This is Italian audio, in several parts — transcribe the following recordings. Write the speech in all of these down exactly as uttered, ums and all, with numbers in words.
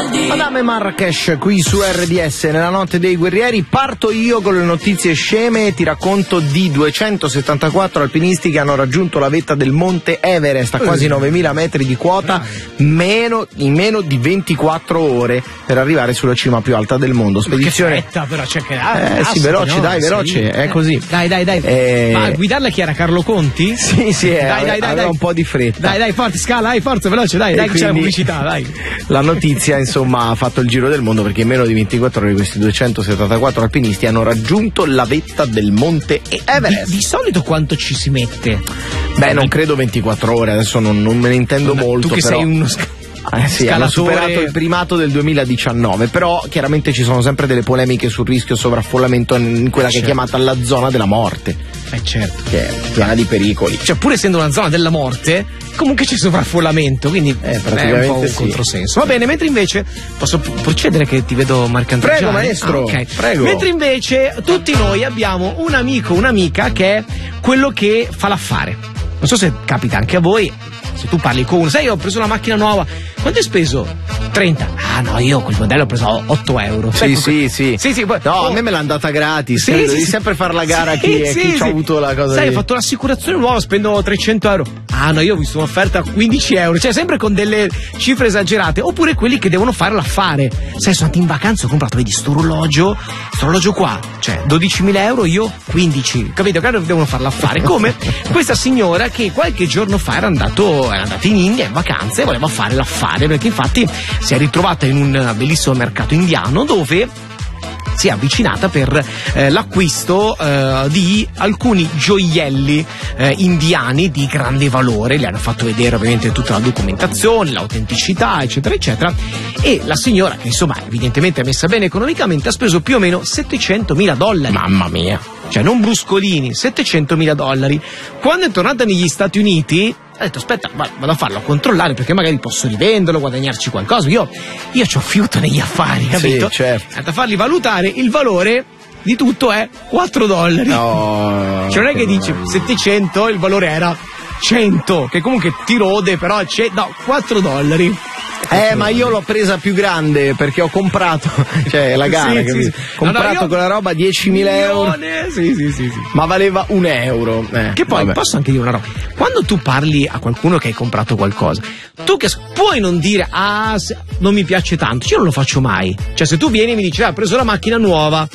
Madame Marrakesh qui su R D S nella notte dei guerrieri. Parto io con le notizie sceme e ti racconto di duecentosettantaquattro alpinisti che hanno raggiunto la vetta del monte Everest a quasi novemila metri di quota meno, in meno di ventiquattro ore per arrivare sulla cima più alta del mondo. Spedizione. Che fretta, però c'è che ah, eh sì, veloce, no, dai, veloce, sì, è così. Dai, dai, dai. Eh... Ma a guidarla chi era? Carlo Conti? Sì, sì, dai, eh, dai, dai, aveva dai. un po' di fretta. Dai, dai, forza, scala, dai, forza, veloce, dai, e dai, che c'è la quindi pubblicità, dai. La notizia, insomma, ha fatto il giro del mondo perché in meno di ventiquattro ore questi duecentosettantaquattro alpinisti hanno raggiunto la vetta del monte Everest. Di, di solito quanto ci si mette? Beh, non credo ventiquattro ore, adesso non, non me ne intendo Vabbè, molto. Tu che però... sei uno sc- Eh sì, hanno superato il primato del duemiladiciannove, però chiaramente ci sono sempre delle polemiche sul rischio sovraffollamento in quella eh che certo. è chiamata la zona della morte. Eh certo. Che è piena di pericoli. Cioè, pur essendo una zona della morte, comunque c'è sovraffollamento, quindi eh, praticamente è un po' un sì. controsenso. Va bene, mentre invece posso procedere che ti vedo marcanteggiare? Prego maestro, ah, okay. prego. Mentre invece tutti noi abbiamo un amico, un'amica che è quello che fa l'affare. Non so se capita anche a voi. Se tu parli con uno, sai, io ho preso una macchina nuova, quanto hai speso? trenta. Ah no, io quel modello ho preso otto euro. Sì, sai, sì, sì. sì, sì poi, no, oh, a me me l'ha andata gratis. sì, devi sì, sempre fare la gara a sì, chi, sì, chi sì. ci ha avuto la cosa. Sai, di... ho fatto l'assicurazione nuova, spendo trecento euro. Ah no, io ho visto un'offerta a quindici euro, cioè sempre con delle cifre esagerate. Oppure quelli che devono fare l'affare. Sai, sono andato in vacanza, ho comprato, vedi, sto orologio, sto orologio qua, cioè dodicimila euro, io quindici. Capito? Che devono fare l'affare. Come questa signora che qualche giorno fa era andato, era andata in India in vacanza e voleva fare l'affare, perché infatti si è ritrovata in un bellissimo mercato indiano dove si è avvicinata per eh, l'acquisto eh, di alcuni gioielli eh, indiani di grande valore. Le hanno fatto vedere ovviamente tutta la documentazione, l'autenticità, eccetera eccetera, e la signora, che insomma evidentemente è messa bene economicamente, ha speso più o meno settecentomila dollari. Mamma mia, cioè non bruscolini, settecentomila dollari. Quando è tornata negli Stati Uniti ha detto aspetta, vado a farlo, a controllare, perché magari posso rivenderlo, guadagnarci qualcosa. Io, io c'ho fiuto negli affari, capito? Sì, certo. È andato a farli valutare, il valore di tutto è quattro dollari. No, cioè non è che dice settecento, il valore era cento, che comunque ti rode, però c'è, no, quattro dollari. Eh, ma io l'ho presa più grande perché ho comprato, cioè la gara, sì, capito? sì. Comprato no, no, io... quella roba diecimila euro. Sì, sì, sì, sì. Ma valeva un euro. Eh, che poi vabbè. Posso anche dire una roba. Quando tu parli a qualcuno che hai comprato qualcosa, tu che puoi non dire ah, non mi piace tanto, io non lo faccio mai. Cioè, se tu vieni e mi dici ah, ho preso la macchina nuova,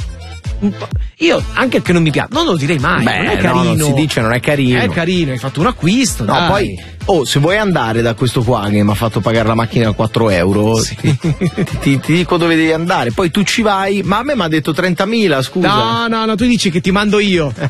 io anche che non mi piace non lo direi mai. Beh, non è carino, no, non si dice, non è carino. È carino, hai fatto un acquisto. No, dai. poi oh, se vuoi andare da questo qua che mi ha fatto pagare la macchina a quattro euro, sì. ti, ti, ti dico dove devi andare. Poi tu ci vai, ma a me mi ha detto trentamila, scusa. No, no, no, tu dici che ti mando io.